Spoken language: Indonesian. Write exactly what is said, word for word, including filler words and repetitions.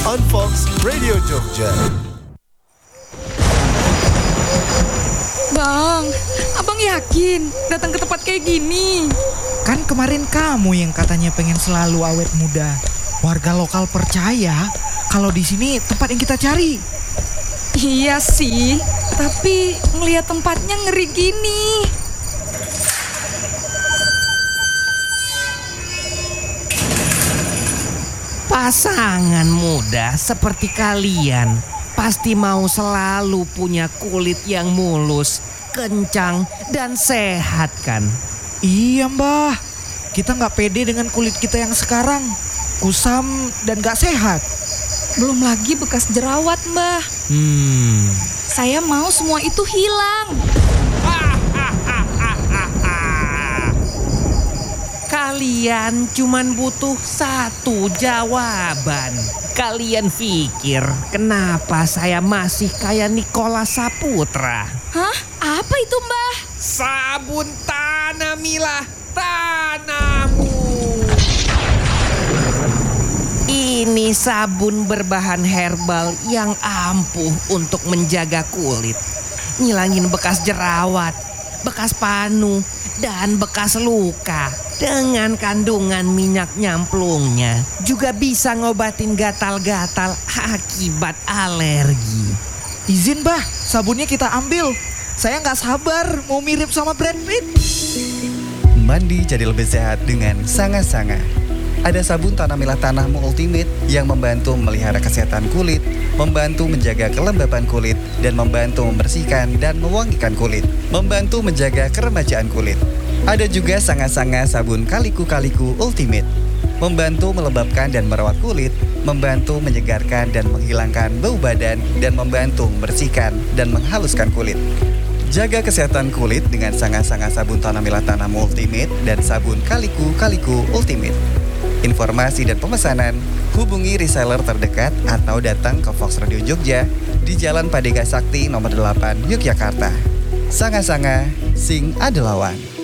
on Fox Radio Jogja. Bang, abang yakin datang ke tempat kayak gini? Kan kemarin kamu yang katanya pengen selalu awet muda. Warga lokal percaya kalau di sini tempat yang kita cari. Iya sih, tapi ngelihat tempatnya ngeri gini. Pasangan muda seperti kalian pasti mau selalu punya kulit yang mulus, kencang, dan sehat kan? Iya mbah, kita nggak pede dengan kulit kita yang sekarang. Kusam dan nggak sehat. Belum lagi bekas jerawat, Mbah. Hmm. Saya mau semua itu hilang. Kalian cuman butuh satu jawaban. Kalian pikir kenapa saya masih kayak Nicholas Saputra? Hah? Apa itu, Mbah? Sabun tanah Mila, tanahmu. Ini sabun berbahan herbal yang ampuh untuk menjaga kulit. Ngilangin bekas jerawat, bekas panu, dan bekas luka. Dengan kandungan minyak nyamplungnya juga bisa ngobatin gatal-gatal akibat alergi. Izin mbah, sabunnya kita ambil. Saya nggak sabar mau mirip sama Brad Pitt. Mandi jadi lebih sehat dengan Sanga-Sanga. Ada sabun tanah milah tanahmu Ultimate yang membantu memelihara kesehatan kulit, membantu menjaga kelembapan kulit, dan membantu membersihkan dan mewangikan kulit, membantu menjaga keremajaan kulit. Ada juga Sanga-Sanga sabun Kaliku-Kaliku Ultimate, membantu melembabkan dan merawat kulit, membantu menyegarkan dan menghilangkan bau badan, dan membantu membersihkan dan menghaluskan kulit. Jaga kesehatan kulit dengan Sanga-Sanga sabun tanah milah tanahmu Ultimate dan sabun Kaliku-Kaliku Ultimate. Informasi dan pemesanan, hubungi reseller terdekat atau datang ke Fox Radio Jogja di Jalan Padega Sakti nomor delapan, Yogyakarta. Sanga-Sanga, Sing Adelawan.